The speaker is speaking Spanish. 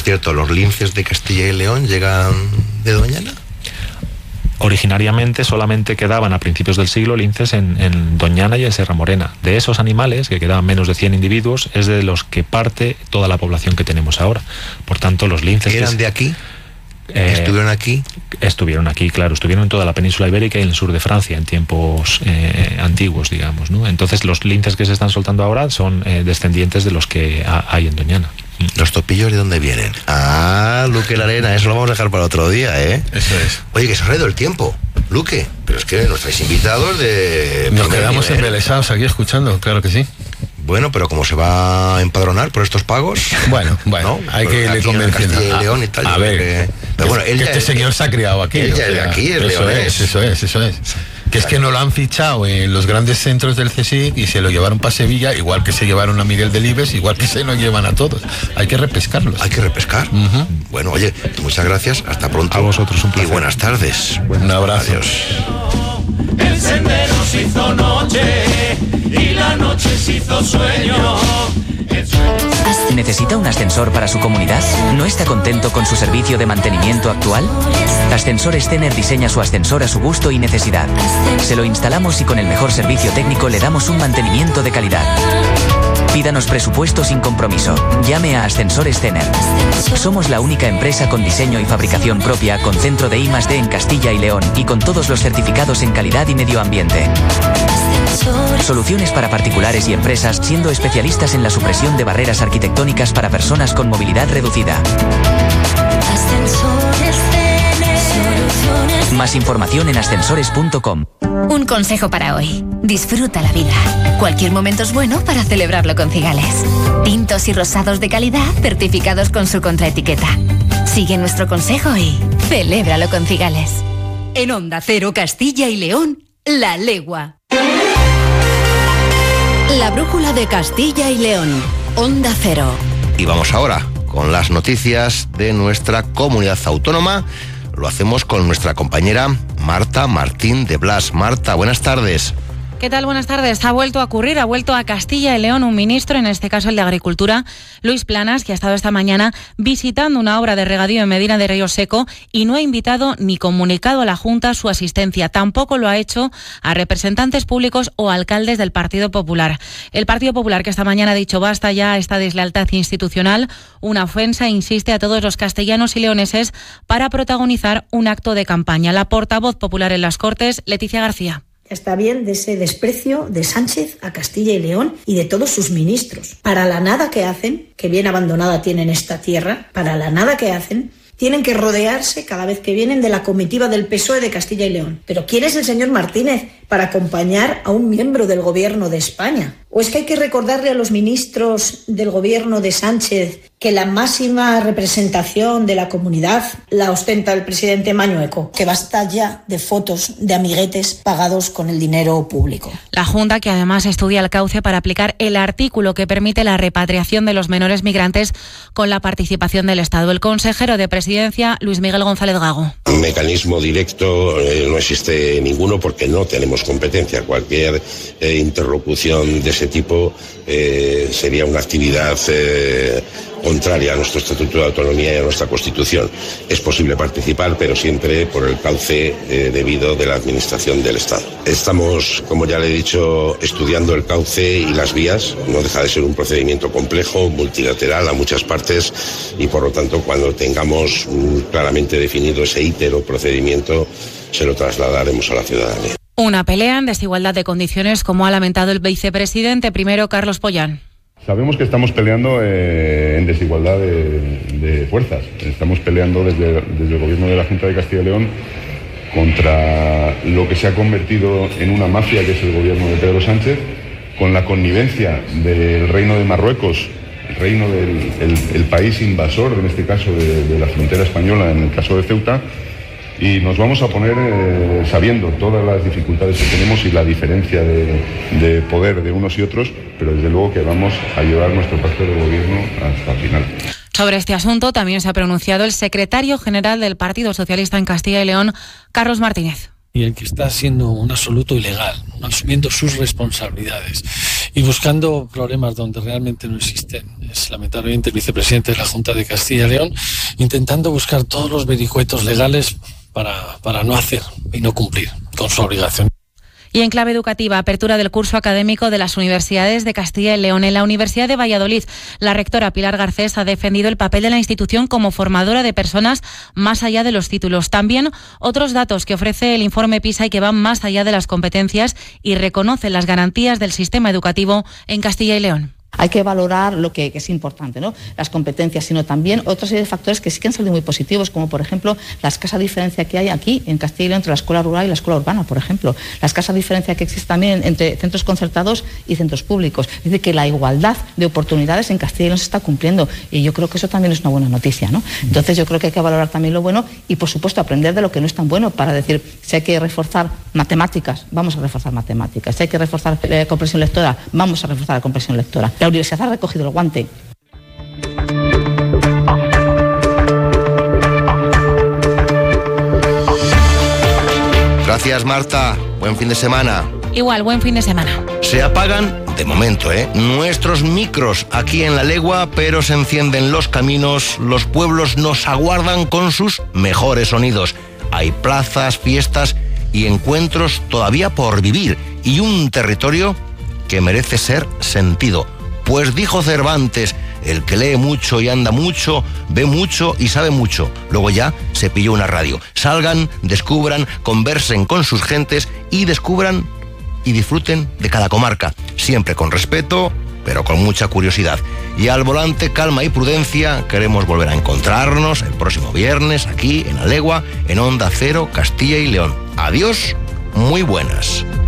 cierto, ¿los linces de Castilla y León llegan de Doñana? Originariamente solamente quedaban a principios del siglo linces en Doñana y en Sierra Morena. De esos animales, que quedaban menos de 100 individuos, es de los que parte toda la población que tenemos ahora. Por tanto, los linces... ¿Eran de aquí? ¿Estuvieron aquí? Estuvieron aquí, claro. Estuvieron en toda la península ibérica y en el sur de Francia en tiempos antiguos, digamos, ¿no? Entonces, los linces que se están soltando ahora son descendientes de los que hay en Doñana. ¿Los topillos de dónde vienen? Luque la Arena, eso lo vamos a dejar para otro día, ¿eh? Eso es. Oye, que se ha ido el tiempo, Luque, pero es que no estáis invitados de... Nos quedamos embelesados aquí escuchando, claro que sí. Bueno, pero como se va a empadronar por estos pagos... Bueno, ¿no? hay que irle convenciendo. Castilla y León y tal. A ver, pero bueno, este señor se ha criado aquí. Él ya es de aquí, es leonés. Eso es. Que es que no lo han fichado en los grandes centros del CSIC y se lo llevaron para Sevilla, igual que se llevaron a Miguel Delibes, igual que se lo llevan a todos. Hay que repescarlos. Hay que repescar. Bueno, oye, muchas gracias. Hasta pronto. A vosotros un placer. Y buenas tardes. Un abrazo. Adiós. El sendero se hizo noche y la noche se hizo sueño. ¿Necesita un ascensor para su comunidad? ¿No está contento con su servicio de mantenimiento actual? Ascensores Tener diseña su ascensor a su gusto y necesidad. Se lo instalamos y con el mejor servicio técnico le damos un mantenimiento de calidad. Pídanos presupuesto sin compromiso. Llame a Ascensores Tener. Somos la única empresa con diseño y fabricación propia, con centro de I+D en Castilla y León y con todos los certificados en calidad y medio ambiente. Soluciones para particulares y empresas, siendo especialistas en la supresión de barreras arquitectónicas para personas con movilidad reducida. Más información en ascensores.com. Un consejo para hoy. Disfruta la vida. Cualquier momento es bueno para celebrarlo con Cigales. Tintos y rosados de calidad certificados con su contraetiqueta. Sigue nuestro consejo y celébralo con Cigales. En Onda Cero Castilla y León, La Legua. La brújula de Castilla y León. Onda Cero. Y vamos ahora con las noticias de nuestra comunidad autónoma. Lo hacemos con nuestra compañera Marta Martín de Blas. Marta, buenas tardes. ¿Qué tal? Buenas tardes. Ha vuelto a ocurrir, ha vuelto a Castilla y León un ministro, en este caso el de Agricultura, Luis Planas, que ha estado esta mañana visitando una obra de regadío en Medina de Río Seco y no ha invitado ni comunicado a la Junta su asistencia. Tampoco lo ha hecho a representantes públicos o alcaldes del Partido Popular. El Partido Popular, que esta mañana ha dicho basta ya a esta deslealtad institucional, una ofensa, insiste a todos los castellanos y leoneses para protagonizar un acto de campaña. La portavoz popular en las Cortes, Leticia García. Está bien de ese desprecio de Sánchez a Castilla y León y de todos sus ministros. Para la nada que hacen, que bien abandonada tienen esta tierra, para la nada que hacen, tienen que rodearse cada vez que vienen de la comitiva del PSOE de Castilla y León. ¿Pero quién es el señor Martínez para acompañar a un miembro del gobierno de España? ¿O es que hay que recordarle a los ministros del gobierno de Sánchez que la máxima representación de la comunidad la ostenta el presidente Mañueco? Que basta ya de fotos de amiguetes pagados con el dinero público. La Junta, que además estudia el cauce para aplicar el artículo que permite la repatriación de los menores migrantes con la participación del Estado. El consejero de Presidencia, Luis Miguel González Gago. Un mecanismo directo no existe ninguno porque no tenemos competencia. Cualquier interlocución de ese tipo sería una actividad contraria a nuestro Estatuto de Autonomía y a nuestra Constitución. Es posible participar, pero siempre por el cauce debido de la Administración del Estado. Estamos, como ya le he dicho, estudiando el cauce y las vías. No deja de ser un procedimiento complejo, multilateral a muchas partes y, por lo tanto, cuando tengamos claramente definido ese íter o procedimiento, se lo trasladaremos a la ciudadanía. Una pelea en desigualdad de condiciones, como ha lamentado el vicepresidente primero, Carlos Pollán. Sabemos que estamos peleando en desigualdad de fuerzas. Estamos peleando desde el gobierno de la Junta de Castilla y León contra lo que se ha convertido en una mafia, que es el gobierno de Pedro Sánchez, con la connivencia del Reino de Marruecos, el reino del país invasor, en este caso de la frontera española, en el caso de Ceuta. Y nos vamos a poner sabiendo todas las dificultades que tenemos y la diferencia de poder de unos y otros, pero desde luego que vamos a llevar nuestro pacto de gobierno hasta el final. Sobre este asunto también se ha pronunciado el secretario general del Partido Socialista en Castilla y León, Carlos Martínez. Y el que está siendo un absoluto ilegal, asumiendo sus responsabilidades. y buscando problemas donde realmente no existen. Es lamentablemente el vicepresidente de la Junta de Castilla y León intentando buscar todos los vericuetos legales para no hacer y no cumplir con su obligación. Y en clave educativa, apertura del curso académico de las universidades de Castilla y León. En la Universidad de Valladolid, la rectora Pilar Garcés ha defendido el papel de la institución como formadora de personas más allá de los títulos. También otros datos que ofrece el informe PISA y que van más allá de las competencias y reconoce las garantías del sistema educativo en Castilla y León. Hay que valorar lo que es importante, ¿no? Las competencias, sino también otra serie de factores que sí que han salido muy positivos, como por ejemplo la escasa diferencia que hay aquí en Castilla y León entre la escuela rural y la escuela urbana, por ejemplo. La escasa diferencia que existe también entre centros concertados y centros públicos. Es decir, que la igualdad de oportunidades en Castilla y León se está cumpliendo y yo creo que eso también es una buena noticia, ¿no? Entonces yo creo que hay que valorar también lo bueno y por supuesto aprender de lo que no es tan bueno para decir, si hay que reforzar matemáticas, vamos a reforzar matemáticas. Si hay que reforzar comprensión lectora, vamos a reforzar la comprensión lectora. La universidad ha recogido el guante. Gracias, Marta. Buen fin de semana. Igual, buen fin de semana. Se apagan, de momento, nuestros micros aquí en La Legua, pero se encienden los caminos, los pueblos nos aguardan con sus mejores sonidos. Hay plazas, fiestas y encuentros todavía por vivir y un territorio que merece ser sentido. Pues dijo Cervantes, el que lee mucho y anda mucho, ve mucho y sabe mucho. Luego ya se pilló una radio. Salgan, descubran, conversen con sus gentes y descubran y disfruten de cada comarca. Siempre con respeto, pero con mucha curiosidad. Y al volante, calma y prudencia. Queremos volver a encontrarnos el próximo viernes aquí en La Legua, en Onda Cero, Castilla y León. Adiós, muy buenas.